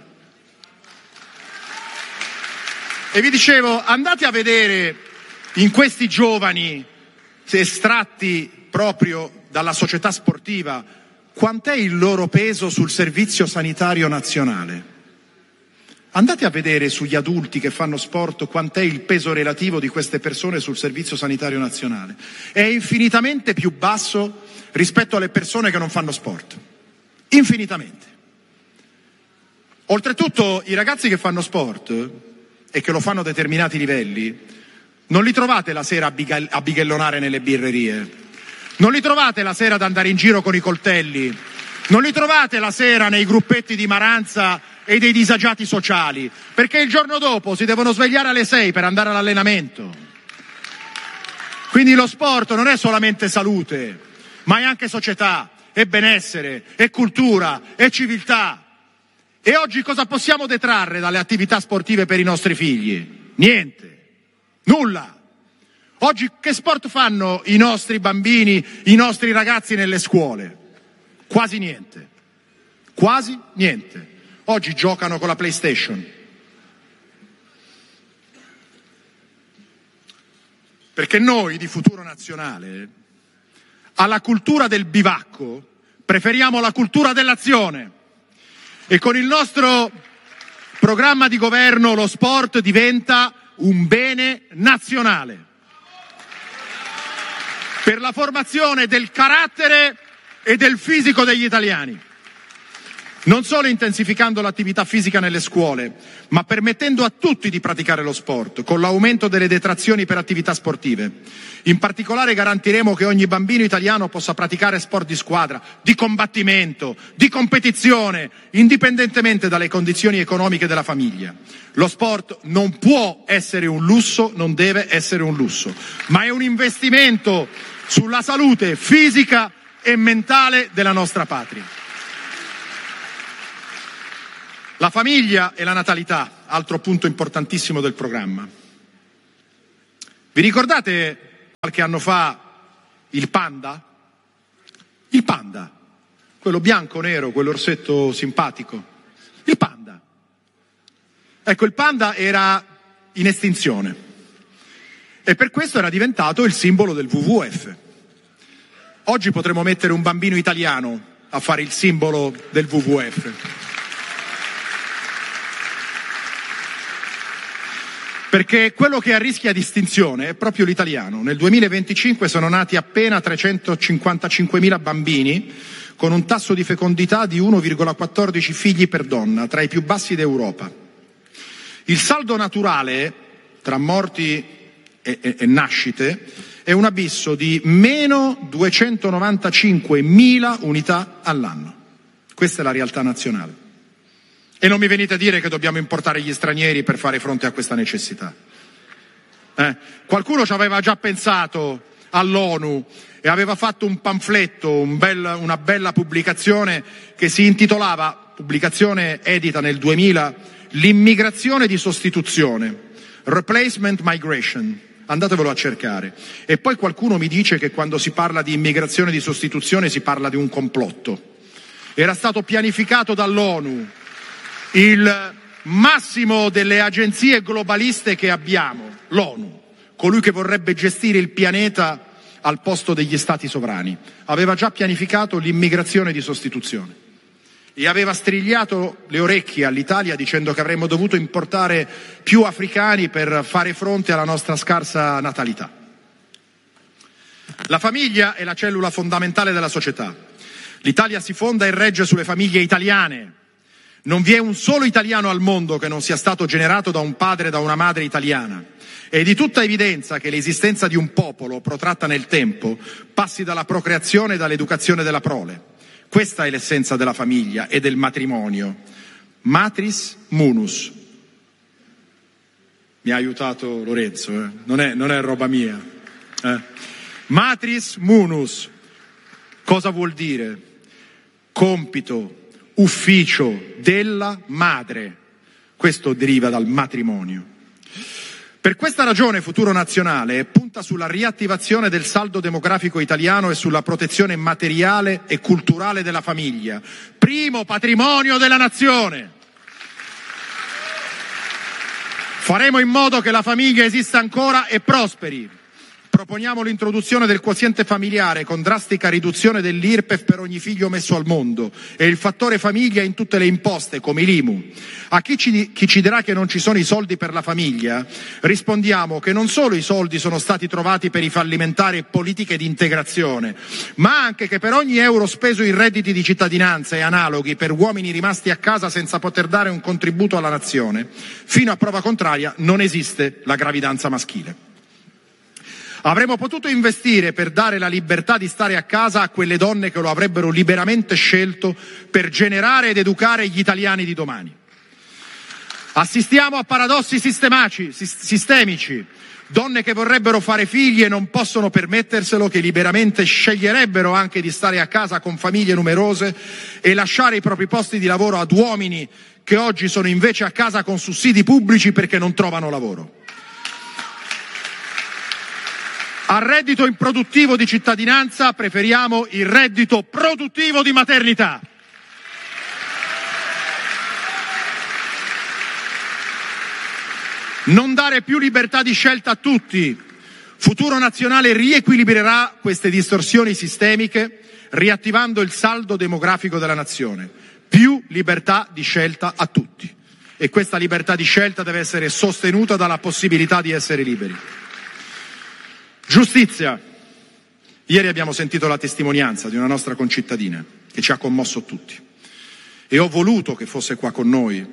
E vi dicevo, andate a vedere in questi giovani estratti proprio dalla società sportiva quant'è il loro peso sul servizio sanitario nazionale. Andate a vedere sugli adulti che fanno sport quant'è il peso relativo di queste persone sul servizio sanitario nazionale. È infinitamente più basso rispetto alle persone che non fanno sport. Infinitamente. Oltretutto i ragazzi che fanno sport e che lo fanno a determinati livelli non li trovate la sera a bighellonare nelle birrerie, non li trovate la sera ad andare in giro con i coltelli, non li trovate la sera nei gruppetti di Maranza e dei disagiati sociali, perché il giorno dopo si devono svegliare alle 6 per andare all'allenamento. Quindi lo sport non è solamente salute, ma è anche società, è benessere, è cultura, è civiltà. E oggi cosa possiamo detrarre dalle attività sportive per i nostri figli? Niente, nulla. Oggi che sport fanno i nostri bambini, i nostri ragazzi nelle scuole? Quasi niente. Quasi niente. Oggi giocano con la PlayStation. Perché noi di Futuro Nazionale alla cultura del bivacco preferiamo la cultura dell'azione. E con il nostro programma di governo lo sport diventa un bene nazionale. Per la formazione del carattere e del fisico degli italiani. Non solo intensificando l'attività fisica nelle scuole, ma permettendo a tutti di praticare lo sport, con l'aumento delle detrazioni per attività sportive. In particolare garantiremo che ogni bambino italiano possa praticare sport di squadra, di combattimento, di competizione, indipendentemente dalle condizioni economiche della famiglia. Lo sport non può essere un lusso, non deve essere un lusso, ma è un investimento sulla salute fisica e mentale della nostra patria. La famiglia e la natalità, altro punto importantissimo del programma. Vi ricordate qualche anno fa il panda? Il panda, quello bianco-nero, quell'orsetto simpatico. Il panda. Ecco, il panda era in estinzione e per questo era diventato il simbolo del WWF. Oggi potremmo mettere un bambino italiano a fare il simbolo del WWF. Perché quello che rischia di estinzione è proprio l'italiano. Nel 2025 sono nati appena 355.000 bambini, con un tasso di fecondità di 1,14 figli per donna, tra i più bassi d'Europa. Il saldo naturale tra morti e nascite è un abisso di meno 295.000 unità all'anno. Questa è la realtà nazionale. E non mi venite a dire che dobbiamo importare gli stranieri per fare fronte a questa necessità. Qualcuno ci aveva già pensato all'ONU e aveva fatto un pamfletto, una bella pubblicazione che si intitolava, pubblicazione edita nel 2000, L'immigrazione di sostituzione, Replacement Migration. Andatevelo a cercare. E poi qualcuno mi dice che quando si parla di immigrazione di sostituzione si parla di un complotto. Era stato pianificato dall'ONU, il massimo delle agenzie globaliste che abbiamo, l'ONU, colui che vorrebbe gestire il pianeta al posto degli stati sovrani, aveva già pianificato l'immigrazione di sostituzione e aveva strigliato le orecchie all'Italia dicendo che avremmo dovuto importare più africani per fare fronte alla nostra scarsa natalità. La famiglia è la cellula fondamentale della società. L'Italia si fonda e regge sulle famiglie italiane. Non vi è un solo italiano al mondo che non sia stato generato da un padre e da una madre italiana. È di tutta evidenza che l'esistenza di un popolo, protratta nel tempo, passi dalla procreazione e dall'educazione della prole. Questa è l'essenza della famiglia e del matrimonio. Matris munus. Mi ha aiutato Lorenzo, non è roba mia. Matris munus. Cosa vuol dire? Compito, ufficio della madre. Questo deriva dal matrimonio. Per questa ragione Futuro Nazionale punta sulla riattivazione del saldo demografico italiano e sulla protezione materiale e culturale della famiglia, primo patrimonio della nazione. Faremo in modo che la famiglia esista ancora e prosperi. Proponiamo l'introduzione del quoziente familiare con drastica riduzione dell'IRPEF per ogni figlio messo al mondo e il fattore famiglia in tutte le imposte, come l'IMU. A chi ci dirà che non ci sono i soldi per la famiglia, rispondiamo che non solo i soldi sono stati trovati per i fallimentari politiche di integrazione, ma anche che per ogni euro speso in redditi di cittadinanza e analoghi per uomini rimasti a casa senza poter dare un contributo alla nazione, fino a prova contraria non esiste la gravidanza maschile. Avremmo potuto investire per dare la libertà di stare a casa a quelle donne che lo avrebbero liberamente scelto per generare ed educare gli italiani di domani. Assistiamo a paradossi sistemici, donne che vorrebbero fare figli e non possono permetterselo, che liberamente sceglierebbero anche di stare a casa con famiglie numerose e lasciare i propri posti di lavoro ad uomini che oggi sono invece a casa con sussidi pubblici perché non trovano lavoro. Al reddito improduttivo di cittadinanza preferiamo il reddito produttivo di maternità. Non dare più libertà di scelta a tutti. Futuro Nazionale riequilibrerà queste distorsioni sistemiche riattivando il saldo demografico della nazione. Più libertà di scelta a tutti. E questa libertà di scelta deve essere sostenuta dalla possibilità di essere liberi. Giustizia. Ieri abbiamo sentito la testimonianza di una nostra concittadina che ci ha commosso tutti. e ho voluto che fosse qua con noi,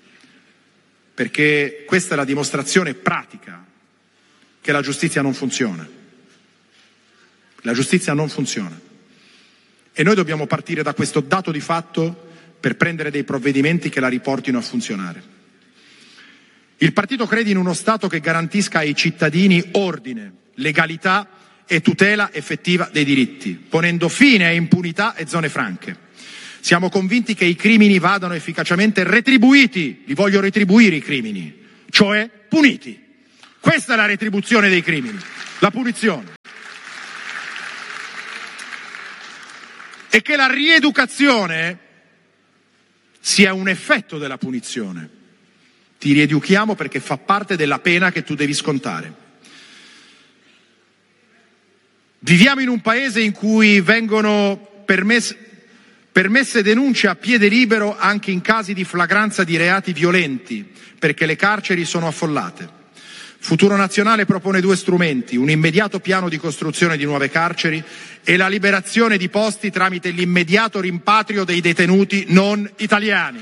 perché questa è la dimostrazione pratica che la giustizia non funziona. La giustizia non funziona. E noi dobbiamo partire da questo dato di fatto per prendere dei provvedimenti che la riportino a funzionare. Il partito crede in uno Stato che garantisca ai cittadini ordine, legalità e tutela effettiva dei diritti, ponendo fine a impunità e zone franche. Siamo convinti che i crimini vadano efficacemente retribuiti, li voglio retribuire i crimini, cioè puniti. Questa è la retribuzione dei crimini, la punizione. E che la rieducazione sia un effetto della punizione. Ti rieduchiamo perché fa parte della pena che tu devi scontare. Viviamo in un paese in cui vengono permesse denunce a piede libero anche in casi di flagranza di reati violenti, perché le carceri sono affollate. Futuro Nazionale propone 2 strumenti: un immediato piano di costruzione di nuove carceri e la liberazione di posti tramite l'immediato rimpatrio dei detenuti non italiani.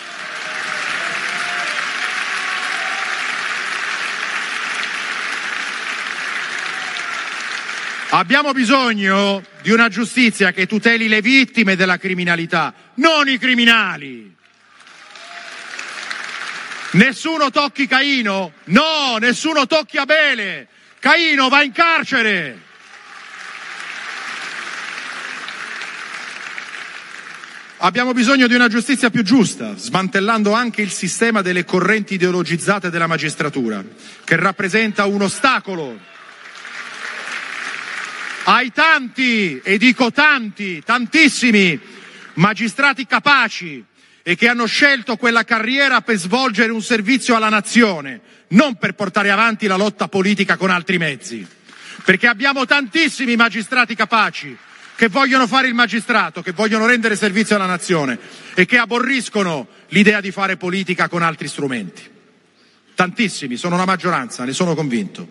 Abbiamo bisogno di una giustizia che tuteli le vittime della criminalità, non i criminali. Nessuno tocchi Caino? No, nessuno tocchi Abele. Caino va in carcere. Abbiamo bisogno di una giustizia più giusta, smantellando anche il sistema delle correnti ideologizzate della magistratura, che rappresenta un ostacolo ai tanti, e dico tanti, tantissimi magistrati capaci e che hanno scelto quella carriera per svolgere un servizio alla nazione, non per portare avanti la lotta politica con altri mezzi. Perché abbiamo tantissimi magistrati capaci che vogliono fare il magistrato, che vogliono rendere servizio alla nazione e che aborriscono l'idea di fare politica con altri strumenti. Tantissimi, sono una maggioranza, ne sono convinto.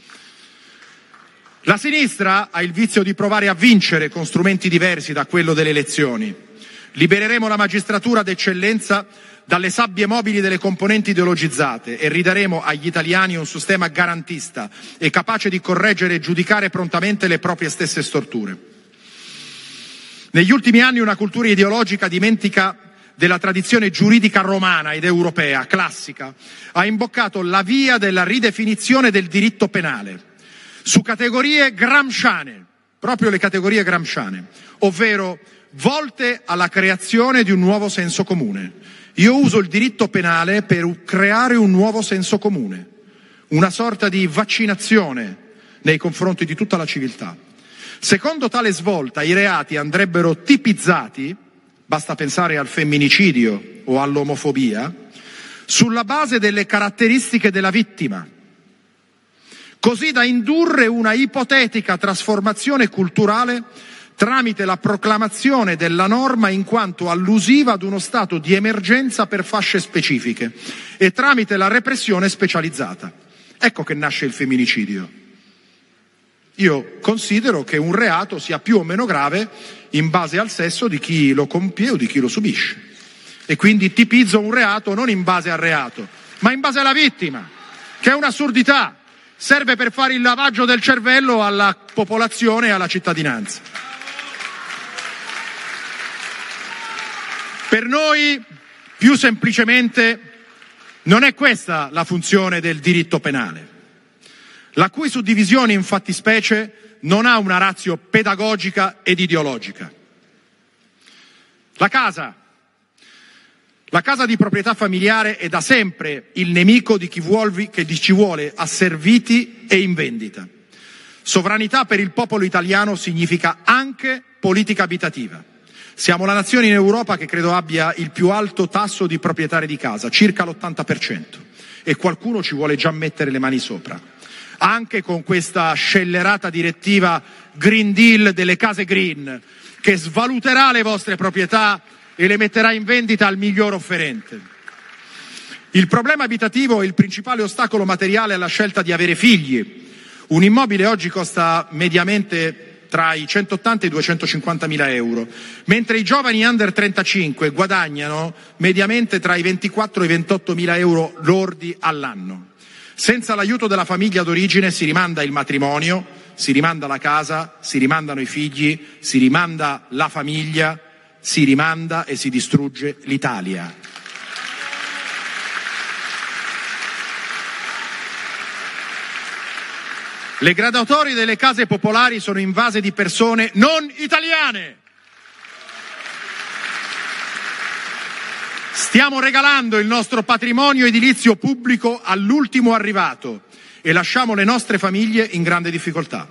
La sinistra ha il vizio di provare a vincere con strumenti diversi da quello delle elezioni. Libereremo la magistratura d'eccellenza dalle sabbie mobili delle componenti ideologizzate e ridaremo agli italiani un sistema garantista e capace di correggere e giudicare prontamente le proprie stesse storture. Negli ultimi anni una cultura ideologica dimentica della tradizione giuridica romana ed europea, classica, ha imboccato la via della ridefinizione del diritto penale su categorie gramsciane, proprio le categorie gramsciane, ovvero volte alla creazione di un nuovo senso comune. Io uso il diritto penale per creare un nuovo senso comune, una sorta di vaccinazione nei confronti di tutta la civiltà. Secondo tale svolta i reati andrebbero tipizzati, basta pensare al femminicidio o all'omofobia, sulla base delle caratteristiche della vittima, così da indurre una ipotetica trasformazione culturale tramite la proclamazione della norma in quanto allusiva ad uno stato di emergenza per fasce specifiche e tramite la repressione specializzata. Ecco che nasce il femminicidio. Io considero che un reato sia più o meno grave in base al sesso di chi lo compie o di chi lo subisce. E quindi tipizzo un reato non in base al reato, ma in base alla vittima, che è un'assurdità. Serve per fare il lavaggio del cervello alla popolazione e alla cittadinanza. Per noi, più semplicemente, non è questa la funzione del diritto penale, la cui suddivisione in fattispecie non ha una ratio pedagogica ed ideologica. La casa di proprietà familiare è da sempre il nemico di chi ci vuole asserviti e in vendita. Sovranità per il popolo italiano significa anche politica abitativa. Siamo la nazione in Europa che credo abbia il più alto tasso di proprietari di casa, circa l'80%, e qualcuno ci vuole già mettere le mani sopra. Anche con questa scellerata direttiva Green Deal delle case green, che svaluterà le vostre proprietà e le metterà in vendita al miglior offerente. Il problema abitativo è il principale ostacolo materiale alla scelta di avere figli. Un immobile oggi costa mediamente tra i 180 e i 250 mila euro, mentre i giovani under 35 guadagnano mediamente tra i 24 e i 28 mila euro lordi all'anno. Senza l'aiuto della famiglia d'origine si rimanda il matrimonio, si rimanda la casa, si rimandano i figli, si rimanda la famiglia, si rimanda e si distrugge l'Italia. Le graduatorie delle case popolari sono invase di persone non italiane. Stiamo regalando il nostro patrimonio edilizio pubblico all'ultimo arrivato e lasciamo le nostre famiglie in grande difficoltà.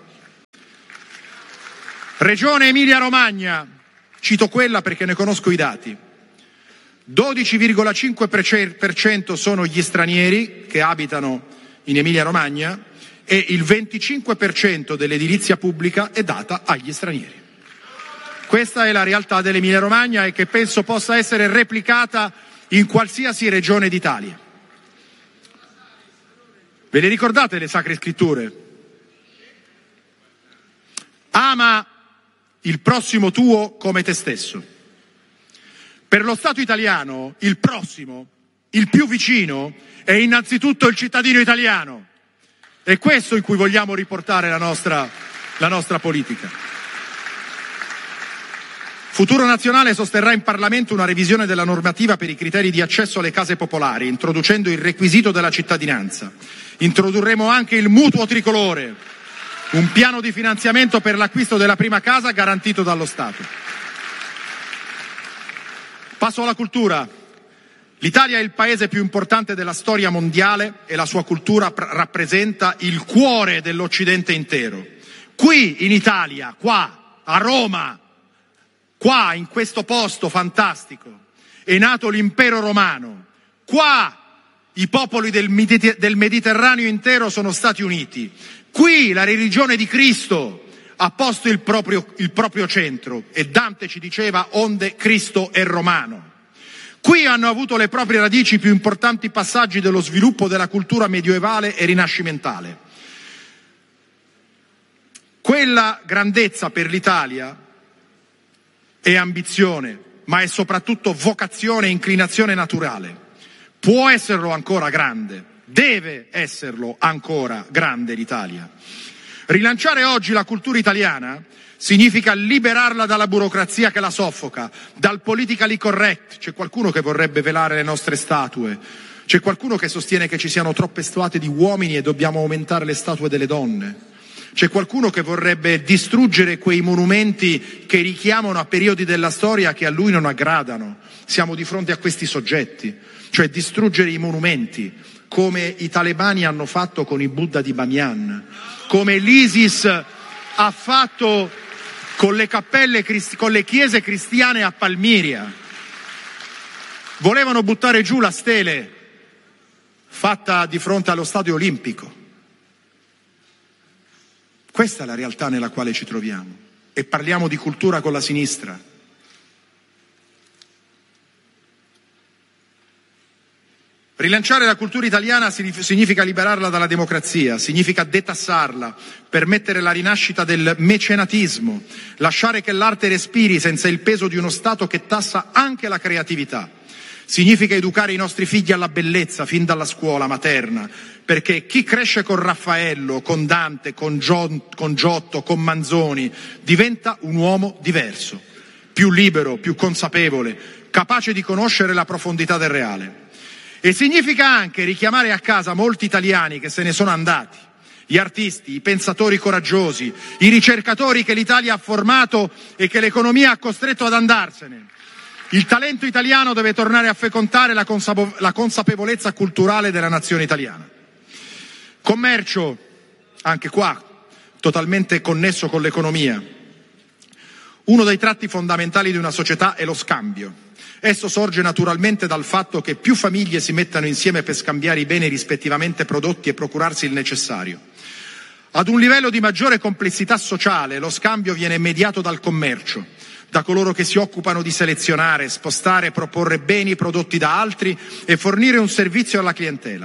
Regione Emilia-Romagna, cito quella perché ne conosco i dati. 12,5% sono gli stranieri che abitano in Emilia-Romagna e il 25% dell'edilizia pubblica è data agli stranieri. Questa è la realtà dell'Emilia-Romagna e che penso possa essere replicata in qualsiasi regione d'Italia. Ve le ricordate le Sacre Scritture? Ama il prossimo tuo come te stesso. Per lo Stato italiano il prossimo, il più vicino, è innanzitutto il cittadino italiano. È questo in cui vogliamo riportare la nostra politica. Futuro Nazionale sosterrà in Parlamento una revisione della normativa per i criteri di accesso alle case popolari, introducendo il requisito della cittadinanza. Introdurremo anche il mutuo tricolore, un piano di finanziamento per l'acquisto della prima casa garantito dallo Stato. Passo alla cultura. L'Italia è il paese più importante della storia mondiale e la sua cultura rappresenta il cuore dell'Occidente intero. Qui in Italia, qua a Roma, qua in questo posto fantastico, è nato l'impero romano. Qua i popoli del Mediterraneo intero sono stati uniti. Qui la religione di Cristo ha posto il proprio centro e Dante ci diceva onde Cristo è romano. Qui hanno avuto le proprie radici i più importanti passaggi dello sviluppo della cultura medioevale e rinascimentale. Quella grandezza per l'Italia è ambizione, ma è soprattutto vocazione e inclinazione naturale. Può esserlo ancora grande, deve esserlo ancora grande l'Italia. Rilanciare oggi la cultura italiana significa liberarla dalla burocrazia che la soffoca, dal politically correct. C'è qualcuno che vorrebbe velare le nostre statue, c'è qualcuno che sostiene che ci siano troppe statue di uomini e dobbiamo aumentare le statue delle donne, c'è qualcuno che vorrebbe distruggere quei monumenti che richiamano a periodi della storia che a lui non aggradano. Siamo di fronte a questi soggetti, cioè distruggere i monumenti, come i talebani hanno fatto con i Buddha di Bamiyan, come l'ISIS ha fatto con le cappelle, con le chiese cristiane a Palmiria. Volevano buttare giù la stele fatta di fronte allo stadio olimpico. Questa è la realtà nella quale ci troviamo e parliamo di cultura con la sinistra. Rilanciare la cultura italiana significa liberarla dalla democrazia, significa detassarla, permettere la rinascita del mecenatismo, lasciare che l'arte respiri senza il peso di uno Stato che tassa anche la creatività. Significa educare i nostri figli alla bellezza fin dalla scuola materna, perché chi cresce con Raffaello, con Dante, con Giotto, con Manzoni, diventa un uomo diverso, più libero, più consapevole, capace di conoscere la profondità del reale. E significa anche richiamare a casa molti italiani che se ne sono andati, gli artisti, i pensatori coraggiosi, i ricercatori che l'Italia ha formato e che l'economia ha costretto ad andarsene. Il talento italiano deve tornare a fecondare la consapevolezza culturale della nazione italiana. Commercio, anche qua, totalmente connesso con l'economia. Uno dei tratti fondamentali di una società è lo scambio. Esso sorge naturalmente dal fatto che più famiglie si mettano insieme per scambiare i beni rispettivamente prodotti e procurarsi il necessario. Ad un livello di maggiore complessità sociale, lo scambio viene mediato dal commercio, da coloro che si occupano di selezionare, spostare e proporre beni prodotti da altri e fornire un servizio alla clientela.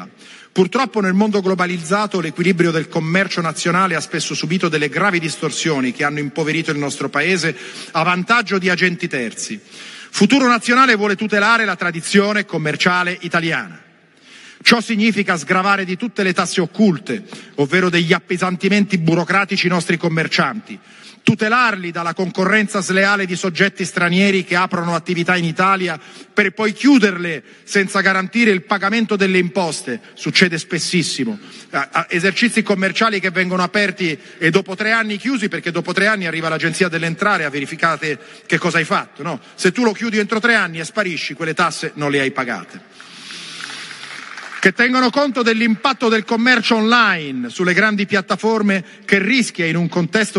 Purtroppo nel mondo globalizzato l'equilibrio del commercio nazionale ha spesso subito delle gravi distorsioni che hanno impoverito il nostro Paese a vantaggio di agenti terzi. Futuro Nazionale vuole tutelare la tradizione commerciale italiana. Ciò significa sgravare di tutte le tasse occulte, ovvero degli appesantimenti burocratici i nostri commercianti, tutelarli dalla concorrenza sleale di soggetti stranieri che aprono attività in Italia per poi chiuderle senza garantire il pagamento delle imposte. Succede spessissimo. Esercizi commerciali che vengono aperti e dopo 3 anni chiusi, perché dopo 3 anni arriva l'Agenzia delle Entrate a verificare che cosa hai fatto, no? Se tu lo chiudi entro 3 anni e sparisci, quelle tasse non le hai pagate. Che tengono conto dell'impatto del commercio online sulle grandi piattaforme che rischia in un contesto